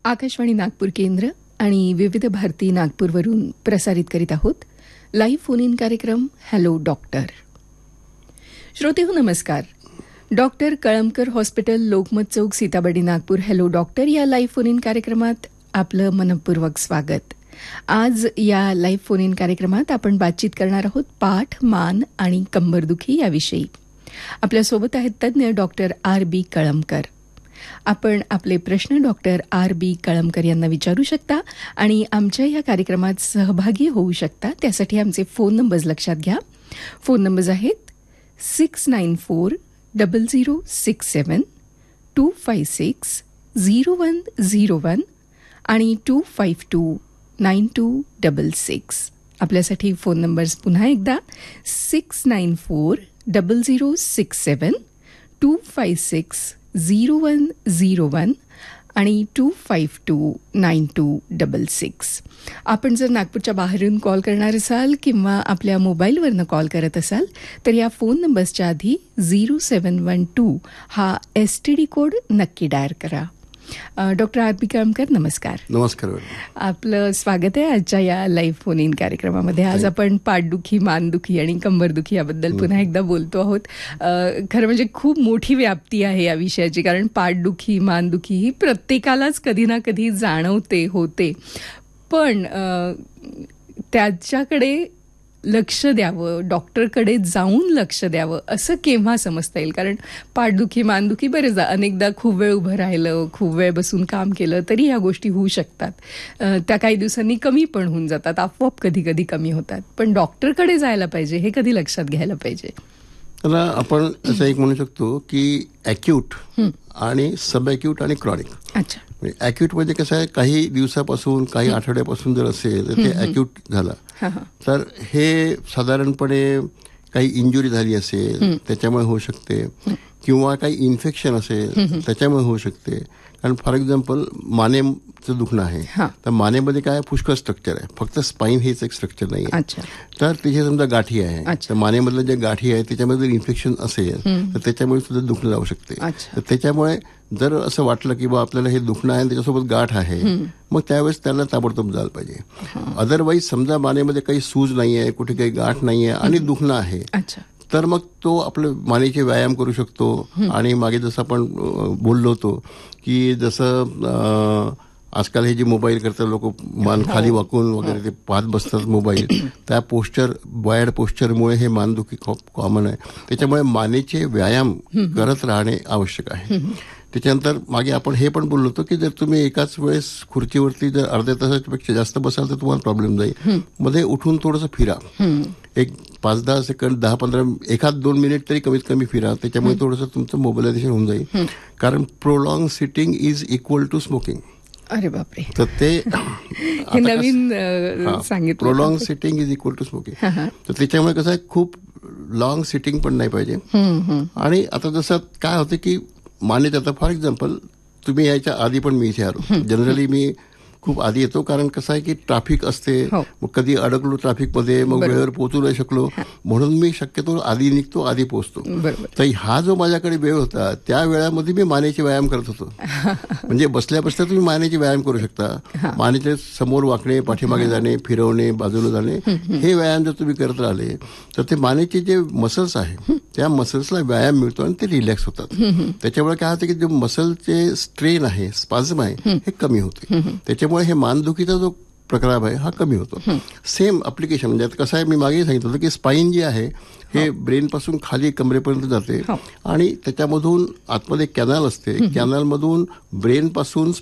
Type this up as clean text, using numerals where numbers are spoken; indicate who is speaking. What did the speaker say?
Speaker 1: आकाशवाणी नागपूर केंद्र आणि विविध भारती नागपूरवरून प्रसारित करीत आहोत लाईव्ह फोन इन कार्यक्रम हॅलो डॉक्टर. श्रोतेहो नमस्कार. डॉक्टर कळमकर हॉस्पिटल, लोकमत चौक, सीताबर्डी, नागपूर हॅलो डॉक्टर या लाईव्ह फोन इन कार्यक्रमात आपलं मनपूर्वक स्वागत. आज या लाईव्ह फोन इन कार्यक्रमात आपण बातचीत करणार आहोत पाठ, मान आणि कंबरदुखी याविषयी. आपल्यासोबत आहेत तज्ज्ञ डॉक्टर R.B. कळमकर. आपण आपले प्रश्न डॉक्टर R.B. कळमकर यांना विचारू शकता आणि आमच्या या कार्यक्रमात सहभागी होऊ शकता. त्यासाठी आमचे फोन नंबर्स लक्षात घ्या. फोन नंबर्स आहेत 694-0067, 256-0101 आणि 252-9266. आपल्यासाठी फोन नंबर्स पुन्हा एकदा 694-0067, 256-0101 आणि 252-9266. आपण जर नागपूरच्या बाहेरून कॉल करणार असाल किंवा आपल्या मोबाईलवरनं कॉल करत असाल तर या फोन नंबर्सच्या आधी 0712 हा STD कोड नक्की डायल करा. Doctor R.B. कळमकर नमस्कार.
Speaker 2: नमस्कार.
Speaker 1: आपलं स्वागत आहे आजच्या या लाईव्ह फोन इन कार्यक्रमामध्ये. आज आपण पाठदुखी, मानदुखी आणि कंबरदुखी याबद्दल पुन्हा एकदा बोलतो आहोत. खरं म्हणजे खूप मोठी व्याप्ती आहे या विषयाची, कारण पाठदुखी, मानदुखी ही प्रत्येकालाच कधी ना कधी जाणवते, होते. पण त्याच्याकडे लक्ष द्यावं, डॉक्टरकडे जाऊन लक्ष द्यावं असं केव्हा समजता येईल? कारण पाठदुखी, मानदुखी बरेचदा अनेकदा खूप वेळ उभं राहिलं, खूप वेळ बसून काम केलं तरी ह्या गोष्टी होऊ शकतात. त्या काही दिवसांनी कमी पण होऊन जातात, आपोआप कधी कधी कमी होतात. पण डॉक्टरकडे जायला पाहिजे हे कधी लक्षात घ्यायला पाहिजे?
Speaker 2: तर आपण असं एक म्हणू शकतो की ॲक्यूट आणि सब ॲक्यूट आणि क्रॉनिक.
Speaker 1: अच्छा.
Speaker 2: ॲक्यूट म्हणजे कसं आहे, काही दिवसापासून, काही आठवड्यापासून जर असेल तर ते ॲक्यूट झालं. तर हे साधारणपणे काही इंजुरी झाली असेल त्याच्यामुळे होऊ शकते, किंवा काही इन्फेक्शन असेल त्याच्यामुळे होऊ शकते. कारण फॉर एक्झाम्पल मानेचं दुखणं आहे, तर मानेमध्ये काय पुष्कळ स्ट्रक्चर आहे, फक्त स्पाईन हेच एक स्ट्रक्चर नाही आहे. तर तिथे समजा गाठी आहे, तर मानेमधलं जे गाठी आहे त्याच्यामध्ये जर इन्फेक्शन असेल तर त्याच्यामुळे सुद्धा दुखणं जाऊ शकते. तर त्याच्यामुळे जर असं वाटलं की बा आपल्याला हे दुखणं आहे आणि त्याच्यासोबत गाठ आहे, मग त्यावेळेस त्याला ताबडतोब जायला पाहिजे. अदरवाईज समजा मानेमध्ये काही सूज नाही आहे, कुठे काही गाठ नाही आहे आणि दुखणं आहे, तर मग तो आपले मानेचे व्यायाम करू शकतो. आणि मागे जसं आपण बोललो होतो की जसं आजकाल हे जे मोबाईल करतात लोक, मान खाली वाकून वगैरे ते पाहत बसतात मोबाईल, त्या पोस्चर, वायर्ड पोस्चरमुळे हे मानदुखी खूप कॉमन आहे. त्याच्यामुळे मानेचे व्यायाम करत राहणे आवश्यक आहे. त्याच्यानंतर मागे आपण हे पण बोललो होतो की जर तुम्ही एकाच वेळेस खुर्चीवरती जर अर्ध्या तासापेक्षा जास्त बसाल तर तुम्हाला प्रॉब्लेम जाईल. मध्ये उठून थोडंसं फिरा, एक 5-10 सेकंद, 10-15, 1-2 मिनिट तरी कमीत कमी फिरा. त्याच्यामुळे थोडंसं तुमचं मोबिलायझेशन होऊन जाईल. कारण prolong sitting is equal to smoking.
Speaker 1: अरे बापरे.
Speaker 2: तर ते
Speaker 1: नवीन सांगितलं,
Speaker 2: prolong sitting is equal to smoking. तर त्याच्यामुळे कसं आहे, खूप लॉंग सिटिंग पण नाही पाहिजे. आणि आता जसं काय होतं की मानेत, आता फॉर एक्झाम्पल तुम्ही यायच्या आधी पण मी इथे आलो, जनरली मी खूप आधी येतो, कारण कसं आहे की ट्रॅफिक असते, मग कधी अडकलो ट्रॅफिकमध्ये, मग वेळेवर पोहोचू नाही शकलो, म्हणून मी शक्यतो आधी निघतो, आधी पोहोचतो. तर हा जो माझ्याकडे वेळ होता त्या वेळामध्ये मी मानेचे व्यायाम करत होतो. म्हणजे बसल्या बसल्या तुम्ही मानेचे व्यायाम करू शकता. मानेचे समोर वाकणे, पाठीमागे जाणे, फिरवणे, बाजूला जाणे, हे व्यायाम जर तुम्ही करत राहिले तर ते मानेचे जे मसल्स आहे त्या मसल्सला व्यायाम मिळतो आणि ते रिलॅक्स होतात. त्याच्यामुळे काय होतं की जे मसलचे स्ट्रेन आहे, स्पाझम आहे, हे कमी होते. त्याच्यामुळे हे मानदुखीचा जो प्रकार आहे हा कमी होतो. सेम अप्लिकेशन म्हणजे आता कसं आहे, मी मागे सांगितलं होतं की स्पाईन जी आहे हे ब्रेन पासून खाली कमरेपर्यंत जाते आणि त्याच्यामधून आतमध्ये कॅनल असते. कॅनलमधून ब्रेन पासून